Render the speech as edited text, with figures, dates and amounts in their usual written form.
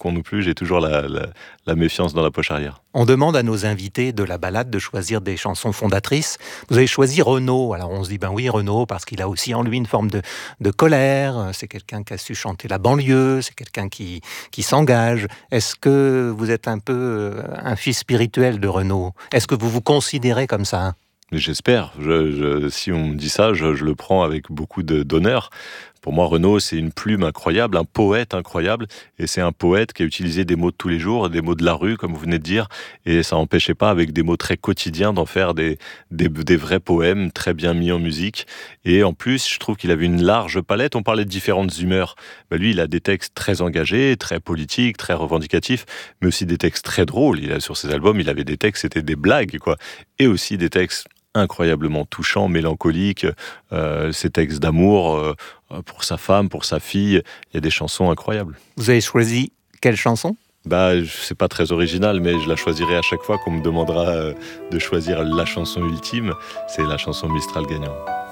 con non plus, j'ai toujours la méfiance dans la poche arrière. On demande à nos invités de la balade de choisir des chansons fondatrices. Vous avez choisi Renaud. Alors on se dit, ben oui, Renaud, parce qu'il a aussi en lui une forme de colère. C'est quelqu'un qui a su chanter la banlieue, c'est quelqu'un qui s'engage. Est-ce que vous êtes un peu un fils spirituel de Renaud ? Est-ce que vous vous considérez comme ça ? Mais j'espère. Si on me dit ça, je le prends avec beaucoup d'honneur. Pour moi, Renaud, c'est une plume incroyable, un poète incroyable. Et c'est un poète qui a utilisé des mots de tous les jours, des mots de la rue, comme vous venez de dire. Et ça n'empêchait pas, avec des mots très quotidiens, d'en faire des vrais poèmes très bien mis en musique. Et en plus, je trouve qu'il avait une large palette. On parlait de différentes humeurs. Lui, il a des textes très engagés, très politiques, très revendicatifs, mais aussi des textes très drôles. Sur ses albums, il avait des textes, c'était des blagues, quoi. Et aussi des textes incroyablement touchants, mélancoliques, ces textes d'amour pour sa femme, pour sa fille. Il y a des chansons incroyables. Vous avez choisi quelle chanson ? C'est pas très original, mais je la choisirai à chaque fois qu'on me demandera de choisir la chanson ultime. C'est la chanson Mistral gagnant.